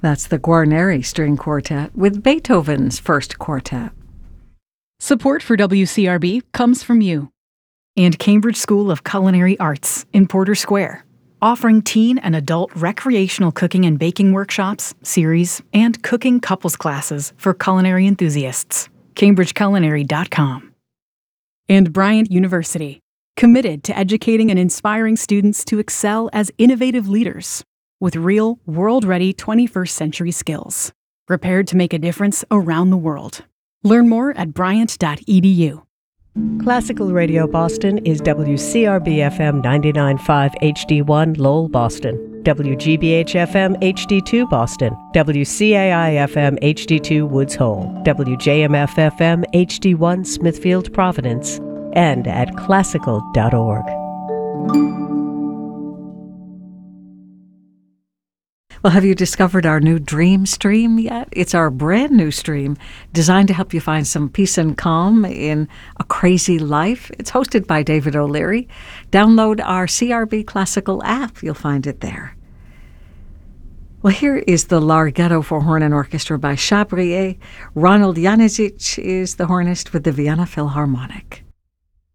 That's the Guarneri String Quartet with Beethoven's First Quartet. Support for WCRB comes from you and Cambridge School of Culinary Arts in Porter Square, offering teen and adult recreational cooking and baking workshops, series, and cooking couples classes for culinary enthusiasts. CambridgeCulinary.com. And Bryant University, committed to educating and inspiring students to excel as innovative leaders with real, world-ready 21st century skills, prepared to make a difference around the world. Learn more at bryant.edu. Classical Radio Boston is WCRB-FM 99.5 HD1 Lowell, Boston, WGBH-FM HD2 Boston, WCAI-FM HD2 Woods Hole, WJMF-FM HD1 Smithfield, Providence, and at classical.org. Well, have you discovered our new Dream Stream yet? It's our brand new stream designed to help you find some peace and calm in a crazy life. It's hosted by David O'Leary. Download our CRB Classical app. You'll find it there. Well, here is the Larghetto for Horn and Orchestra by Chabrier. Ronald Janezic is the hornist with the Vienna Philharmonic.